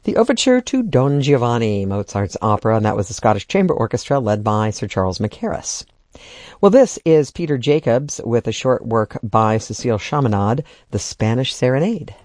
The overture to Don Giovanni, Mozart's opera, and that was the Scottish Chamber Orchestra led by Sir Charles Mackerras. Well, this is Peter Jacobs with a short work by Cecile Chaminade, The Spanish Serenade.